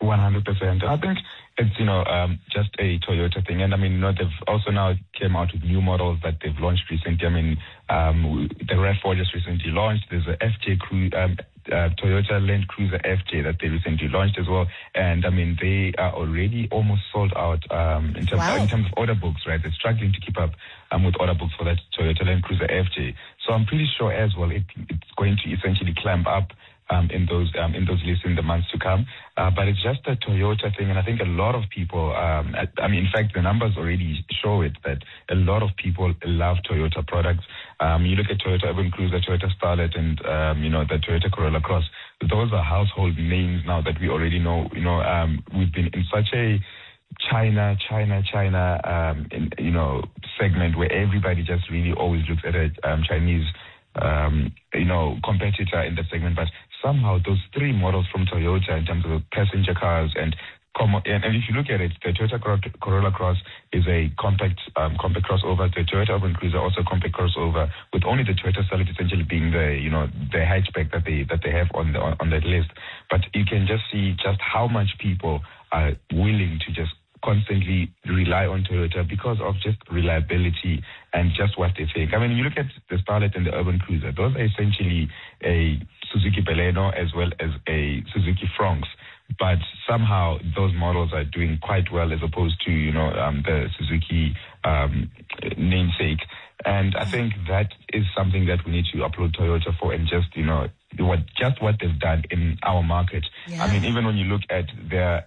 100%. I think it's, just a Toyota thing. And I mean, they've also now came out with new models that they've launched recently. I mean, the RAV4 just recently launched. There's a FJ Toyota Land Cruiser FJ that they recently launched as well. And I mean, they are already almost sold out in terms of order books, right? They're struggling to keep up with order books for that Toyota Land Cruiser FJ. So I'm pretty sure as well it's going to essentially climb up in those lists in the months to come. But it's just a Toyota thing, and I think a lot of people, in fact, the numbers already show it, that a lot of people love Toyota products. You look at Toyota Urban Cruiser, Toyota Starlet, and, the Toyota Corolla Cross. Those are household names now that we already know. We've been in such a China segment where everybody just really always looks at a Chinese competitor in the segment. But somehow those three models from Toyota in terms of passenger cars and if you look at it, the Toyota Corolla Cross is a compact crossover. The Toyota Urban Cruiser also a compact crossover, with only the Toyota Starlet essentially being the hatchback that they have on that list. But you can just see just how much people are willing to just constantly rely on Toyota because of just reliability and just what they think. I mean, you look at the Starlet and the Urban Cruiser, those are essentially a Suzuki Baleno as well as a Suzuki Fronx. But somehow those models are doing quite well as opposed to, the Suzuki namesake. And I think that is something that we need to applaud Toyota for, and just, what they've done in our market. Yeah. I mean, even when you look at their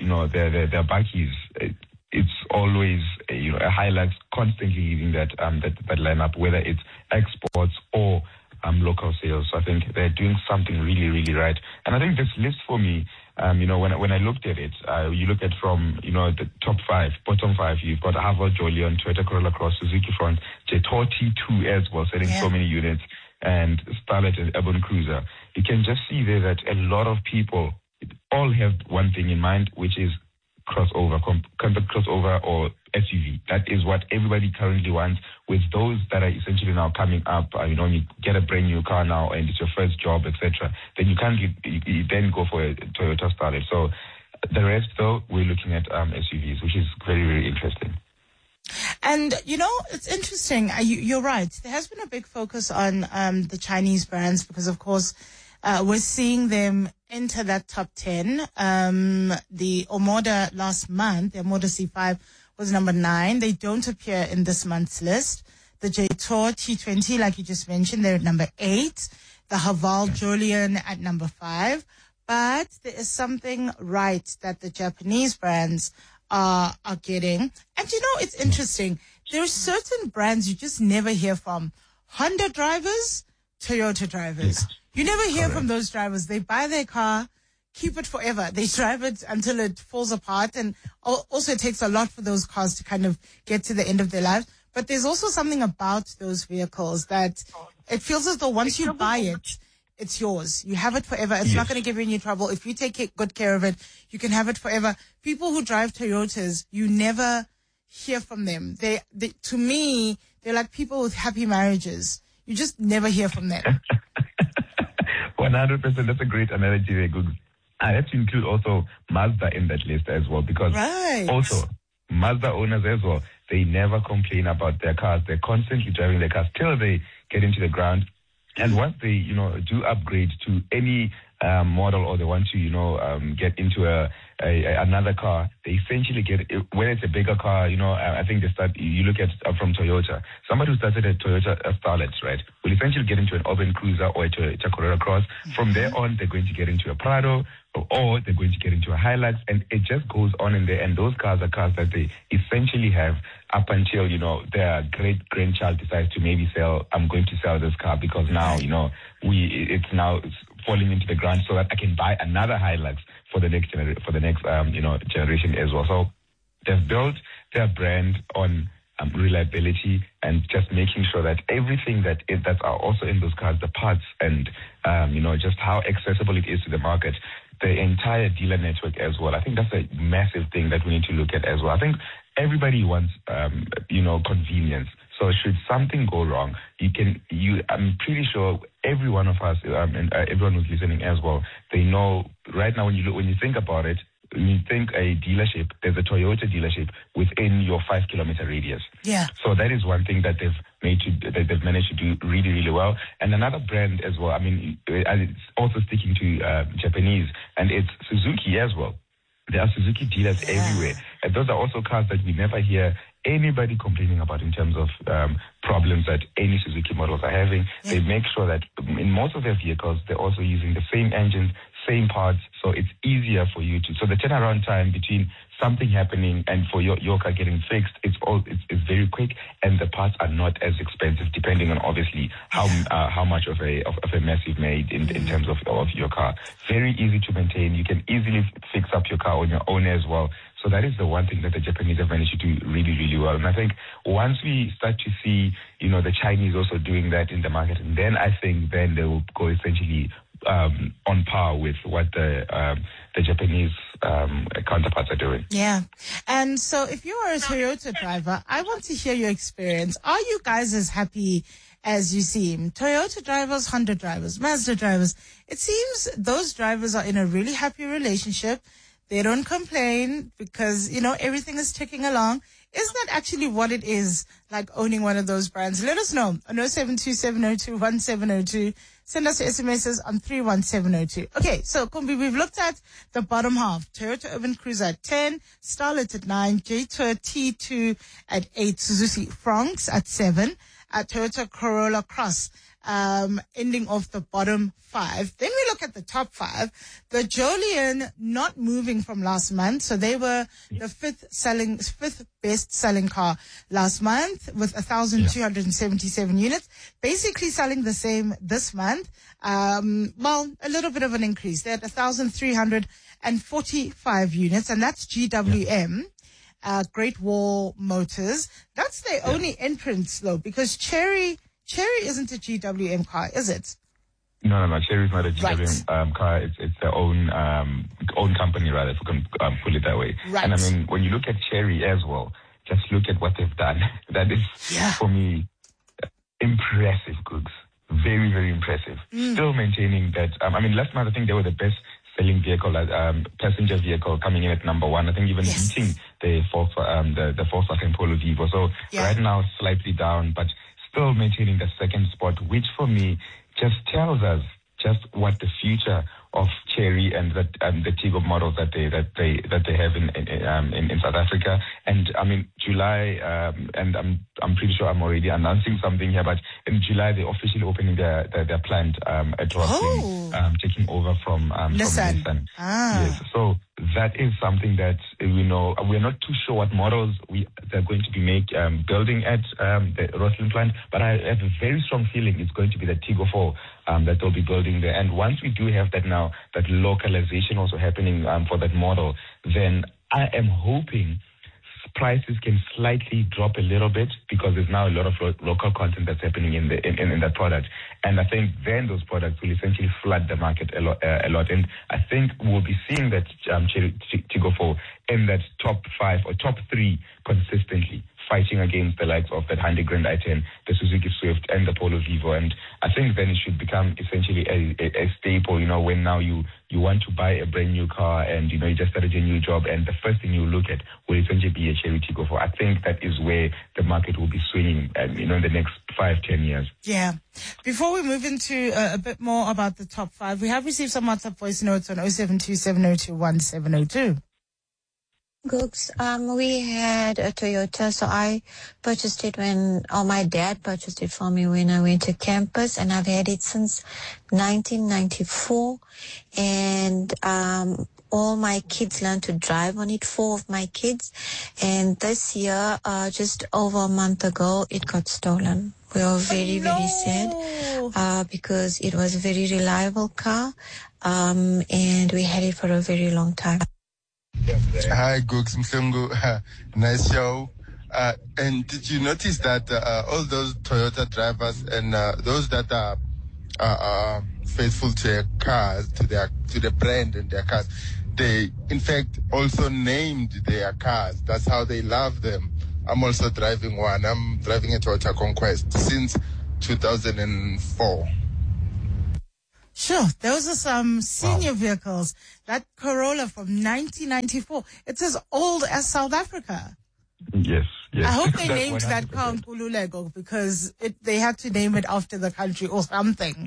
bakkies, it's always a highlight, constantly leading that lineup, whether it's exports or local sales. So I think they're doing something really, really right. And I think this list for me, when I looked at it, you look at from, the bottom five, you've got Haval Jolion, Toyota Corolla Cross, Suzuki Front, Jetour T2 as well, selling so many units, and Starlet and Urban Cruiser. You can just see there that a lot of people all have one thing in mind, which is crossover, compact crossover or SUV. That is what everybody currently wants. With those that are essentially now coming up, you get a brand new car now and it's your first job, etc. Then you then go for a Toyota Starlet. So the rest, though, we're looking at SUVs, which is very, very interesting. And, it's interesting. You're right. There has been a big focus on the Chinese brands because, of course, we're seeing them enter that top 10. The Omoda last month, the Omoda C5 was number 9. They don't appear in this month's list. The Jetour T20, like you just mentioned, they're at number 8. The Haval Jolion at number 5. But there is something right that the Japanese brands are getting. And it's interesting. There are certain brands you just never hear from. Honda drivers, Toyota drivers. You never hear from those drivers. They buy their car, keep it forever. They drive it until it falls apart. And also it takes a lot for those cars to kind of get to the end of their lives. But there's also something about those vehicles that it feels as though once you buy it, it's yours. You have it forever. It's not going to give you any trouble. If you take good care of it, you can have it forever. People who drive Toyotas, you never hear from them. They to me, they're like people with happy marriages. You just never hear from them. 100%. That's a great analogy there, Googs. I have to include also Mazda in that list as well, because also Mazda owners as well, they never complain about their cars. They're constantly driving their cars till they get into the ground. And once they, do upgrade to any model, or they want to, get into another car, they essentially get, whether it's a bigger car, I think you look at from Toyota. Somebody who started a Toyota Starlet, right, will essentially get into an Urban Cruiser or a Toyota Corolla Cross. From there on, they're going to get into a Prado, or they're going to get into a Hilux, and it just goes on in there. And those cars are cars that they essentially have up until, their great-grandchild decides to maybe I'm going to sell this car because now, it's now falling into the ground so that I can buy another Hilux for the next generation as well. So they've built their brand on reliability and just making sure that everything that's also in those cars, the parts and, just how accessible it is to the market, the entire dealer network as well. I think that's a massive thing that we need to look at as well. I think everybody wants, convenience. So should something go wrong, I'm pretty sure every one of us, and everyone who's listening as well, they know right now when you think about it, you think a dealership, there's a Toyota dealership within your 5-kilometer radius. Yeah. So that is one thing that they've managed to do really, really well. And another brand as well, I mean, it's also sticking to Japanese, and it's Suzuki as well. There are Suzuki dealers everywhere. And those are also cars that we never hear anybody complaining about in terms of problems that any Suzuki models are having. They make sure that in most of their vehicles, they're also using the same engines, same parts, so it's easier for you to. So the turnaround time between something happening and for your car getting fixed, it's very quick, and the parts are not as expensive, depending on obviously how much of a mess you've made in terms of your car. Very easy to maintain. You can easily fix up your car on your own as well. So that is the one thing that the Japanese have managed to do really, really well. And I think once we start to see, the Chinese also doing that in the market, and then I think then they will go essentially on par with what the Japanese counterparts are doing. Yeah. And so if you are a Toyota driver, I want to hear your experience. Are you guys as happy as you seem? Toyota drivers, Honda drivers, Mazda drivers, it seems those drivers are in a really happy relationship. They don't complain because, everything is ticking along. Is that actually what it is, like owning one of those brands? Let us know on 0727021702. Send us your SMSs on 31702. Okay, so Kumbi, we've looked at the bottom half. Toyota Urban Cruiser at 10, Starlet at 9, J-Tour T2 at 8, Suzuki Franks at 7, Toyota Corolla Cross ending off the bottom 5. Then we look at the top 5. The Jolion not moving from last month, so they were the fifth best selling car last month with 1,277 units, basically selling the same this month. A little bit of an increase. They're at 1,345 units, and that's GWM. Great Wall Motors. That's their only entrance though, because Chery isn't a GWM car, is it? No. Chery is not a GWM car. It's their own company, rather, if we can put it that way. Right. And I mean, when you look at Chery as well, just look at what they've done. That is, for me, impressive, Googs. Very, very impressive. Still maintaining that. Last month I think they were the best selling vehicle, passenger vehicle, coming in at number 1. I think even beating the Volkswagen Polo Vivo. So right now slightly down, but still maintaining the second spot, which for me just tells us just what the future of Chery and the Tiggo models that they have in South Africa. And I mean July, and I'm pretty sure I'm already announcing something here, but in July they're officially opening their plant at Rosslyn, taking over from Nissan. Yes, so that is something that we know. We're not too sure what models they're going to be building at the Rosslyn plant, but I have a very strong feeling it's going to be the Tiggo 4 that they'll be building there. And once we do have that now, that localization also happening for that model, then I am hoping prices can slightly drop a little bit, because there's now a lot of local content that's happening in that product. And I think then those products will essentially flood the market a lot. And I think we'll be seeing that Tiggo 4 in that top 5 or top 3 consistently, fighting against the likes of that Hyundai Grand i10, the Suzuki Swift, and the Polo Vivo. And I think then it should become essentially a staple, when now you want to buy a brand new car and, you just started a new job, and the first thing you look at will essentially be a Chery Tiggo 4. I think that is where the market will be swinging, in the next 5-10 years. Yeah. Before we move into a bit more about the top 5, we have received some WhatsApp voice notes on 0727021702. Gooks, we had a Toyota, so I purchased it my dad purchased it for me when I went to campus, and I've had it since 1994, and all my kids learned to drive on it, 4 of my kids, and this year, just over a month ago, it got stolen. We were very, very sad, because it was a very reliable car, and we had it for a very long time. Hi, Gooks Mhlungu. Nice show. And did you notice that all those Toyota drivers and those that are faithful to their cars, to the brand and their cars, they in fact also named their cars. That's how they love them. I'm also driving one. I'm driving a Toyota Conquest since 2004. Sure, those are some senior vehicles. That Corolla from 1994, it's as old as South Africa. Yes. I hope they named 100%. that car Nkululeko because they had to name it after the country or something.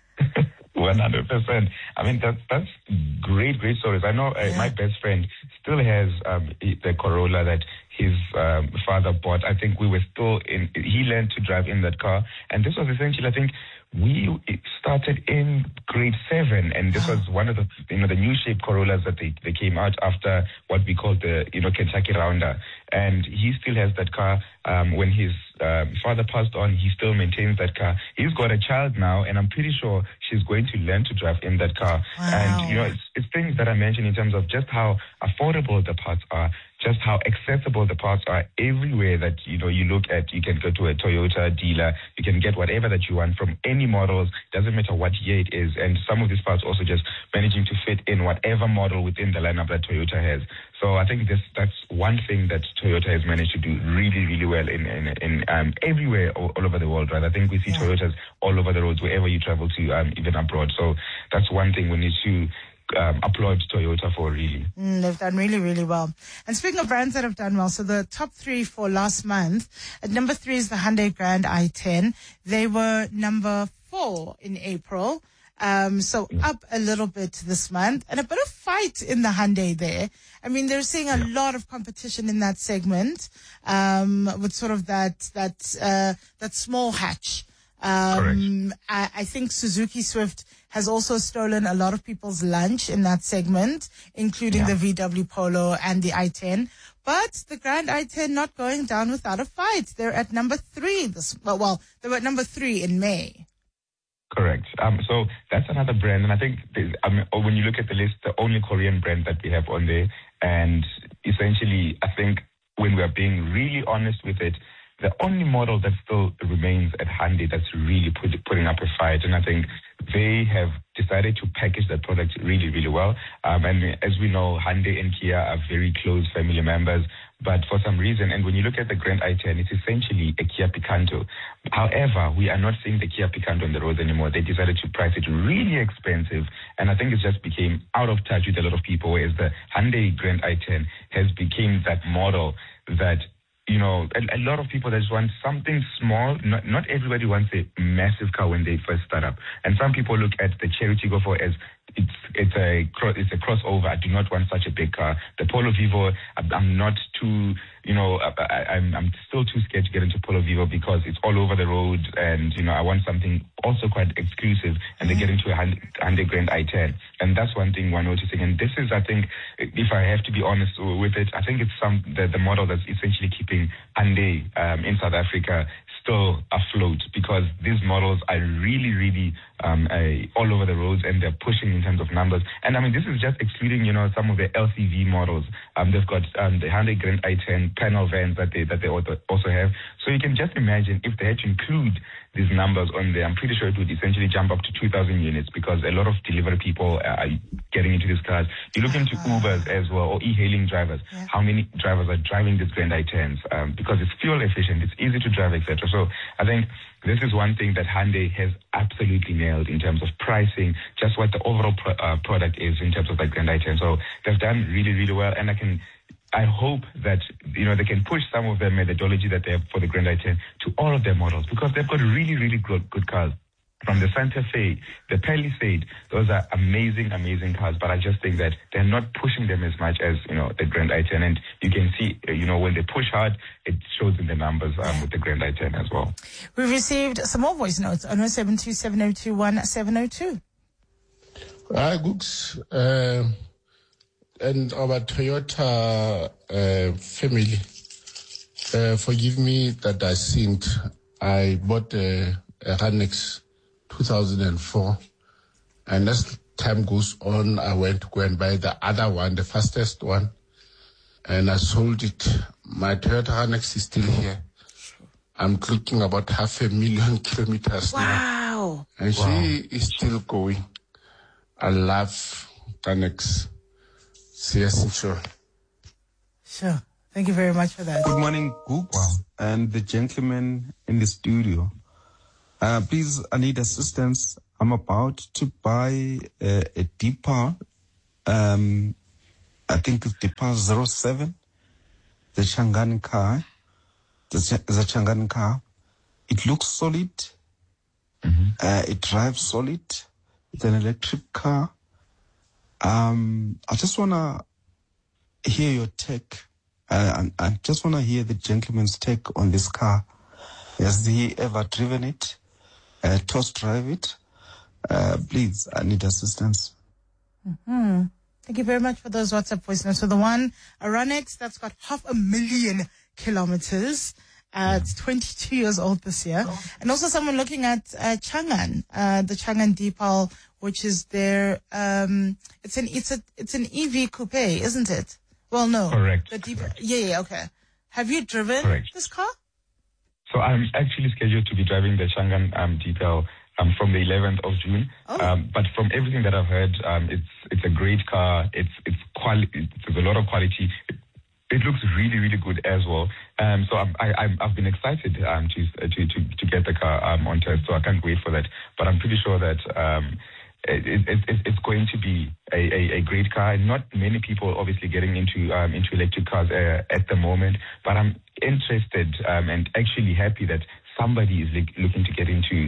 100%. I mean, that's great stories. I know my best friend still has the Corolla that his father bought. I think we were still he learned to drive in that car. And this was essentially, I think, we started in grade 7, and this was one of the the new shape Corollas that they came out after what we call the Kentucky Rounder, and he still has that car. When his father passed on, he still maintains that car. He's got a child now, and I'm pretty sure she's going to learn to drive in that car. Wow. And it's things that I mentioned in terms of just how affordable the parts are, just how accessible the parts are everywhere that you look at. You can go to a Toyota dealer, you can get whatever that you want from any models, doesn't matter what year it is, and some of these parts also just managing to fit in whatever model within the lineup that Toyota has. So I think that's one thing that Toyota has managed to do really, really well in everywhere all over the world, right? I think we see Toyotas all over the roads wherever you travel to, even abroad. So that's one thing we need to applaud Toyota for, really. They've done really, really well. And speaking of brands that have done well, so the top 3 for last month, at number 3 is the Hyundai Grand i10. They were number 4 in April. So up a little bit this month, and a bit of fight in the Hyundai there. I mean, they're seeing a lot of competition in that segment, with sort of that small hatch. I think Suzuki Swift has also stolen a lot of people's lunch in that segment, including the VW Polo and the i10. But the Grand i10 not going down without a fight. They're at number 3 they were at number 3 in May. Correct. So that's another brand, and I think when you look at the list, the only Korean brand that we have on there, and essentially, I think when we are being really honest with it, the only model that still remains at Hyundai that's really putting up a fight, and I think they have decided to package that product really, really well. And as we know, Hyundai and Kia are very close family members, but for some reason, and when you look at the Grand i10, it's essentially a Kia Picanto. However, we are not seeing the Kia Picanto on the roads anymore. They decided to price it really expensive, and I think it just became out of touch with a lot of people, whereas the Hyundai Grand i10 has become that model that a lot of people that just want something small. Not everybody wants a massive car when they first start up. And some people look at the Chery Tiggo 4 as it's a crossover. I do not want such a big car. The Polo Vivo, I'm not too, I'm still too scared to get into Polo Vivo because it's all over the road, and I want something also quite exclusive. And they get into a Hyundai Grand i10, and that's one thing we're noticing. And this is, I think, if I have to be honest with it, I think it's the model that's essentially keeping Hyundai in South Africa still afloat, because these models are really, really all over the roads, and they're pushing in terms of numbers. And I mean, this is just excluding, some of the LCV models. They've got the Hyundai Grand i10 panel vans that they also have. So you can just imagine if they had to include these numbers on there, I'm pretty sure it would essentially jump up to 2,000 units, because a lot of delivery people are getting into these cars. You look into Ubers as well, or e-hailing drivers. Yeah. How many drivers are driving these Grand i10s? Because it's fuel efficient, it's easy to drive, etc. So I think this is one thing that Hyundai has absolutely nailed in terms of pricing, just what the overall product is in terms of the Grand i10. So they've done really, really well, and I hope that they can push some of the methodology that they have for the Grand i10 to all of their models, because they've got really, really good cars. From the Santa Fe, the Palisade, those are amazing, amazing cars. But I just think that they're not pushing them as much as the Grand i10, and you can see when they push hard, it shows in the numbers with the Grand i10 as well. We've received some more voice notes on 072-702-1702. Hi, Gooks. And our Toyota family, forgive me that I sinned. I bought a Ranex 2004, and as time goes on, I went to go and buy the other one, the fastest one, and I sold it. My Toyota Ranex is still here. I'm clicking about 500,000 kilometers now. Wow. And she is still going. I love Ranex. Yes, sure. Sure. Thank you very much for that. Good morning, Gooks, and the gentleman in the studio. Please, I need assistance. I'm about to buy a Deepal. I think it's Deepal 07, the Chang'an car. The Chang'an car. It looks solid. It drives solid. It's an electric car. I just want to hear your take. I just want to hear the gentleman's take on this car. Has he ever driven it? Test drive it? Please, I need assistance. Thank you very much for those WhatsApp voice notes. So the one, a Runx, that's got 500,000 kilometers. It's 22 years old this year. And also someone looking at Chang'an, the Chang'an Deepal, which is their, it's an EV coupe, isn't it? Well, no. Correct. The Deepal, yeah, okay. Have you driven this car? So I'm actually scheduled to be driving the Chang'an Deepal from the 11th of June. But from everything that I've heard, it's a great car. It's a lot of quality. It looks really, really good as well. So I've been excited to get the car on test. So I can't wait for that. But I'm pretty sure that it's going to be a great car. Not many people obviously getting into electric cars at the moment. But I'm interested and actually happy that somebody is looking to get into,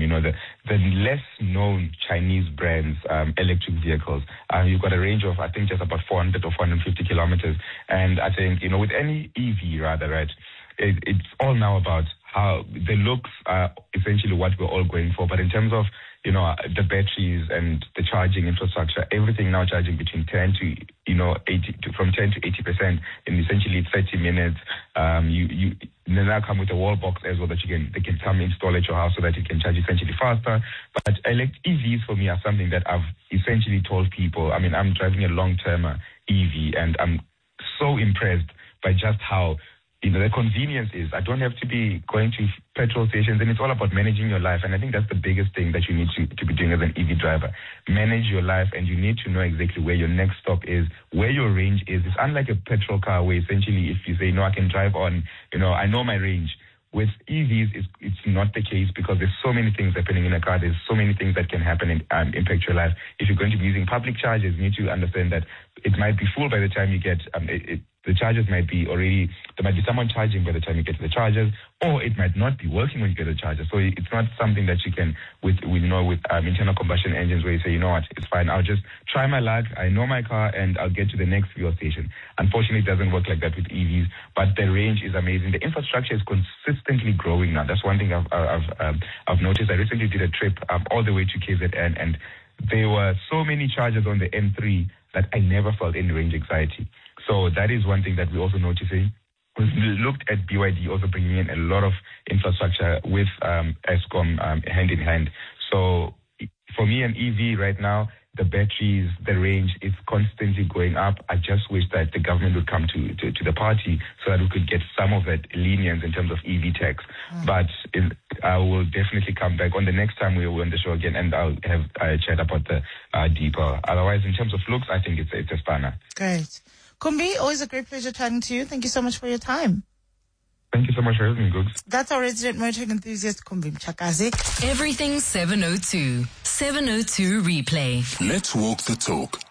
the less known Chinese brands, electric vehicles. You've got a range of, I think, just about 400 or 450 kilometers. And I think, with any EV rather, right, it's all now about how the looks are essentially what we're all going for. But in terms of, the batteries and the charging infrastructure, everything now charging between 10 to, 80, from 10 to 80% in essentially 30 minutes. They now come with a wall box as well that they can come install at your house so that it can charge essentially faster. But EVs for me are something that I've essentially told people. I mean, I'm driving a long-term EV and I'm so impressed by just how the convenience is. I don't have to be going to petrol stations, and it's all about managing your life. And I think that's the biggest thing that you need to be doing as an EV driver. Manage your life, and you need to know exactly where your next stop is, where your range is. It's unlike a petrol car where essentially if you say, no, I can drive on, I know my range. With EVs, it's not the case because there's so many things happening in a car. There's so many things that can happen and impact your life. If you're going to be using public chargers, you need to understand that it might be full by the time you get the chargers might be already, there might be someone charging by the time you get to the chargers, or it might not be working when you get the charger. So it's not something that you can, with internal combustion engines where you say, it's fine, I'll just try my luck, I know my car, and I'll get to the next fuel station. Unfortunately, it doesn't work like that with EVs, but the range is amazing. The infrastructure is consistently growing now. That's one thing I've noticed. I recently did a trip all the way to KZN, and there were so many chargers on the M3 that I never felt any range anxiety. So that is one thing that we're also noticing. We looked at BYD also bringing in a lot of infrastructure with Eskom hand in hand. So for me, an EV right now, the batteries, the range is constantly going up. I just wish that the government would come to the party so that we could get some of that lenience in terms of EV tax. But I will definitely come back on the next time we're on the show again, and I'll have a chat about the Deepal. Otherwise, in terms of looks, I think it's a spanner. Great. Kumbi, always a great pleasure chatting to you. Thank you so much for your time. Thank you so much for having me, Googs. That's our resident motoring enthusiast, Kumbi Mchakazi. Everything 702. 702 replay. Let's walk the talk.